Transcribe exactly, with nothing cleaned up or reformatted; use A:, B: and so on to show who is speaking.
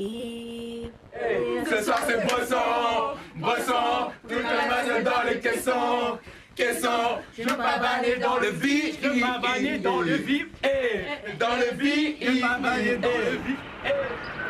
A: Ce soir c'est Bresson, Bresson, toute la masse dans les caissons, caissons, je veux pas vanner dans le vif,
B: Je veux pas vanner dans le vif,
A: dans le vif,
B: je veux pas vanner dans le vif.